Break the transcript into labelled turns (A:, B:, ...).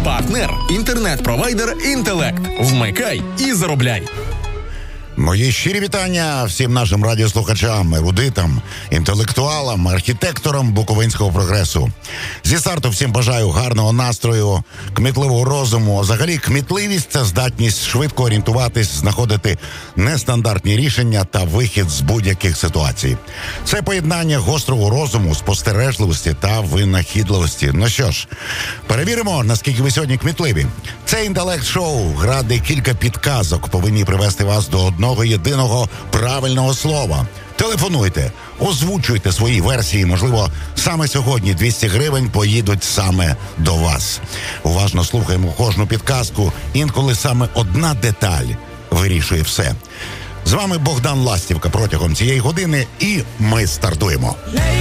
A: Партнер – інтернет-провайдер «Інтелект». Вмикай і заробляй.
B: Мої щирі вітання всім нашим радіослухачам, ерудитам, інтелектуалам, архітекторам буковинського прогресу. Зі старту всім бажаю гарного настрою, кмітливого розуму. Взагалі, кмітливість – це здатність швидко орієнтуватись, знаходити нестандартні рішення та вихід з будь-яких ситуацій. Це поєднання гострого розуму, спостережливості та винахідливості. Ну що ж, перевіримо, наскільки ви сьогодні кмітливі. Це інтелект-шоу, гра, де кілька підказок повинні привести вас до одного єдиного правильного слова. Телефонуйте, озвучуйте свої версії. Можливо, саме сьогодні 200 гривень поїдуть саме до вас. Уважно слухаємо кожну підказку. Інколи саме одна деталь вирішує все. З вами Богдан Ластівка протягом цієї години, і ми стартуємо.